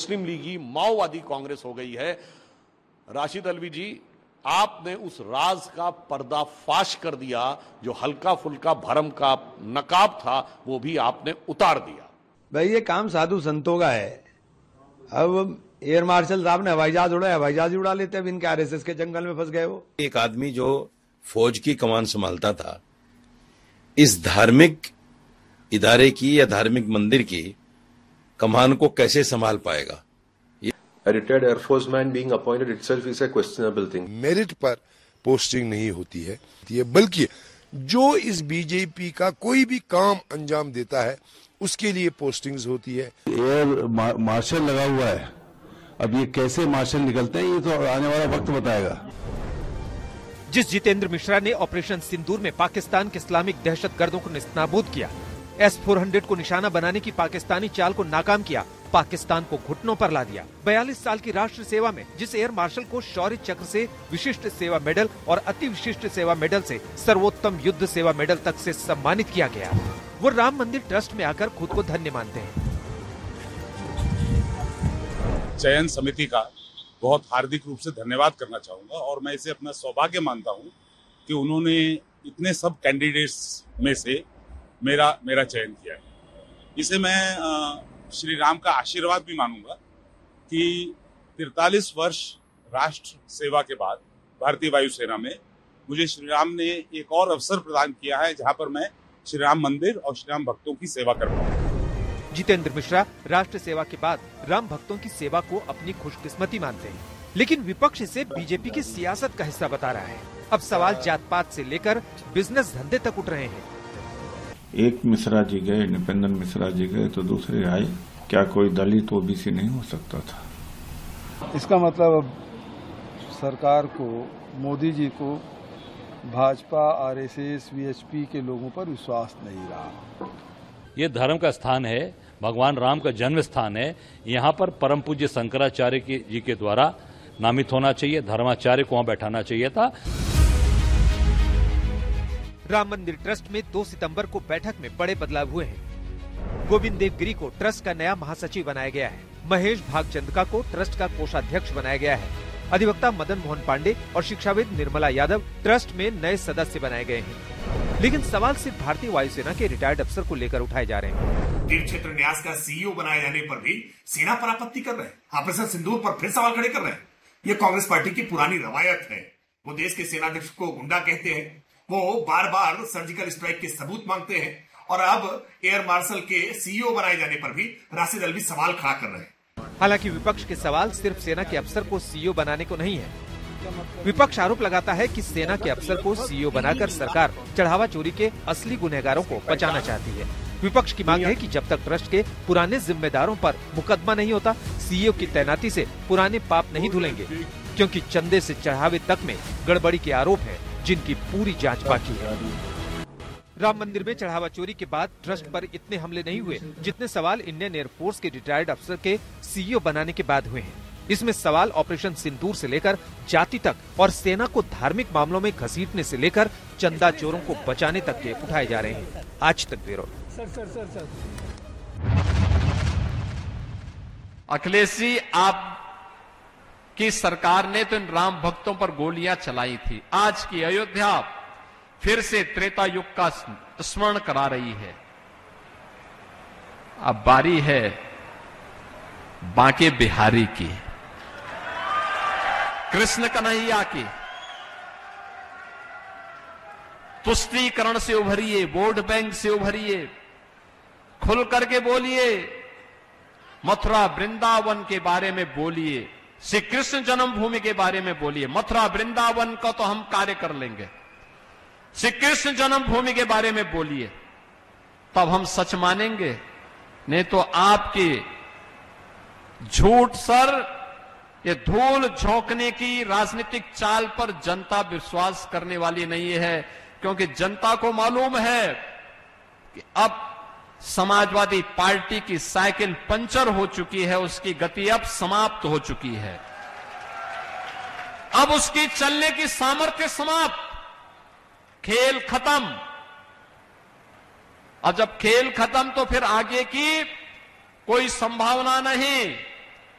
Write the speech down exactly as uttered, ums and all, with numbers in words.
मुस्लिम लीगी माओवादी कांग्रेस हो गई है। राशिद अल्वी जी, आपने उस राज का पर्दाफाश कर दिया, जो हल्का फुल्का भरम का नकाब था वो भी आपने उतार दिया। भाई ये काम साधु संतों का है। अब एयर मार्शल साहब ने हवाई जहाज उड़ाया, हवाई जहाज उड़ा लेते, अब इनके आरएसएस के जंगल में फंस गए। वो एक आदमी जो फौज की कमान संभालता था, इस धार्मिक इदारे की या धार्मिक मंदिर की कमान को कैसे संभाल पाएगा? A retired Air Force man being appointed itself is a questionable thing. Merit पर पोस्टिंग नहीं होती है, बल्कि जो इस बीजेपी का कोई भी काम अंजाम देता है उसके लिए पोस्टिंग्स होती है। एयर मार्शल लगा हुआ है, अब ये कैसे मार्शल निकलते हैं ये तो आने वाला वक्त बताएगा। जिस जितेंद्र मिश्रा ने ऑपरेशन सिंदूर में पाकिस्तान के इस्लामिक दहशतगर्दों को नेस्तनाबूद किया, एस फोर हंड्रेड को निशाना बनाने की पाकिस्तानी चाल को नाकाम किया, पाकिस्तान को घुटनों पर ला दिया, बयालीस साल की राष्ट्र सेवा में जिस एयर मार्शल को शौर्य चक्र से विशिष्ट सेवा मेडल और अति विशिष्ट सेवा मेडल से सर्वोत्तम युद्ध सेवा मेडल तक से सम्मानित किया गया, वो राम मंदिर ट्रस्ट में आकर खुद को धन्य मानते हैं। चयन समिति का बहुत हार्दिक रूप से धन्यवाद करना चाहूंगा और मैं इसे अपना सौभाग्य मानता हूं कि उन्होंने इतने सब कैंडिडेट्स में से मेरा मेरा चयन किया है। इसे मैं आ, श्री राम का आशीर्वाद भी मानूंगा कि तिरतालीस वर्ष राष्ट्र सेवा के बाद भारतीय वायुसेना में मुझे श्री राम ने एक और अवसर प्रदान किया है जहां पर मैं श्री राम मंदिर और श्री राम भक्तों की सेवा कर पाऊँ। जितेंद्र मिश्रा राष्ट्र सेवा के बाद राम भक्तों की सेवा को अपनी खुशकिस्मती मानते हैं, लेकिन विपक्ष इसे बीजेपी की सियासत का हिस्सा बता रहा है। अब सवाल जात पात से लेकर बिजनेस धंधे तक उठ रहे हैं। एक मिश्रा जी गए, इंडिपेंडेंट मिश्रा जी गए तो दूसरे आए, क्या कोई दलित ओबीसी नहीं हो सकता था? इसका मतलब अब सरकार को, मोदी जी को भाजपा, आरएसएस, वीएचपी के लोगों पर विश्वास नहीं रहा। ये धर्म का स्थान है, भगवान राम का जन्म स्थान है, यहाँ पर परम पूज्य शंकराचार्य जी के द्वारा नामित होना चाहिए, धर्माचार्य को वहां बैठाना चाहिए था। राम मंदिर ट्रस्ट में दो सितंबर को बैठक में बड़े बदलाव हुए हैं। गोविंद देव गिरी को ट्रस्ट का नया महासचिव बनाया गया है। महेश भागचंदका को ट्रस्ट का कोषाध्यक्ष बनाया गया है। अधिवक्ता मदन मोहन पांडे और शिक्षाविद निर्मला यादव ट्रस्ट में नए सदस्य बनाए गए हैं। लेकिन सवाल सिर्फ भारतीय वायुसेना के रिटायर्ड अफसर को लेकर उठाए जा रहे हैं। तीर क्षेत्र न्यास का सीईओ बनाए जाने पर भी सेना पर आपत्ति कर रहे हैं। ऑपरेशन सिंदूर पर फिर सवाल खड़े कर रहे हैं। ये कांग्रेस पार्टी की पुरानी रवायत है। वो देश के सेनाध्यक्ष को गुंडा कहते हैं, वो बार बार सर्जिकल स्ट्राइक के सबूत मांगते हैं और अब एयर मार्शल के सीईओ बनाए जाने पर भी राशिद अल्वी सवाल खड़ा कर रहे हैं। हालांकि विपक्ष के सवाल सिर्फ सेना के अफसर को सीईओ बनाने को नहीं है। विपक्ष आरोप लगाता है कि सेना के अफसर को सीईओ बनाकर सरकार चढ़ावा चोरी के असली गुनहगारों को बचाना चाहती है। विपक्ष की मांग है कि जब तक ट्रस्ट के पुराने जिम्मेदारों पर मुकदमा नहीं होता, सीईओ की तैनाती से पुराने पाप नहीं धुलेंगे, क्योंकि चंदे से चढ़ावे तक में गड़बड़ी के आरोप हैं, जिनकी पूरी जांच बाकी है। राम मंदिर में चढ़ावा चोरी के बाद ट्रस्ट पर इतने हमले नहीं हुए जितने सवाल इंडियन एयरफोर्स के रिटायर्ड अफसर के सीईओ बनाने के बाद हुए हैं। इसमें सवाल ऑपरेशन सिंदूर से लेकर जाति तक और सेना को धार्मिक मामलों में घसीटने से लेकर चंदा चोरों को बचाने तक के उठाए जा रहे हैं। आज तक ब्यूरो। अखिलेश जी, आप की सरकार ने तो इन राम भक्तों पर गोलियां चलाई थी। आज की अयोध्या फिर से त्रेता युग का स्मरण करा रही है। अब बारी है बांके बिहारी की, कृष्ण कन्हैया की। तुष्टीकरण से उभरिए, वोट बैंक से उभरिए, खुल करके बोलिए, मथुरा वृंदावन के बारे में बोलिए, श्री कृष्ण जन्मभूमि के बारे में बोलिए। मथुरा वृंदावन का तो हम कार्य कर लेंगे, श्री कृष्ण जन्मभूमि के बारे में बोलिए, तब हम सच मानेंगे। नहीं तो आपके झूठ सर, ये धूल झोंकने की राजनीतिक चाल पर जनता विश्वास करने वाली नहीं है, क्योंकि जनता को मालूम है कि अब समाजवादी पार्टी की साइकिल पंचर हो चुकी है, उसकी गति अब समाप्त हो चुकी है, अब उसकी चलने की सामर्थ्य समाप्त, खेल खत्म। अब जब खेल खत्म तो फिर आगे की कोई संभावना नहीं।